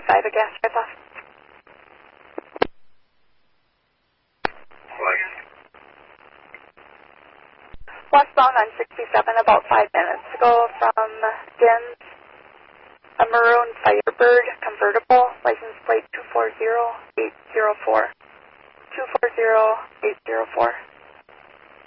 5, a gas drive off. Westbound on 67 about 5 minutes ago from Dins, a maroon Firebird convertible, license plate 240804. 240804.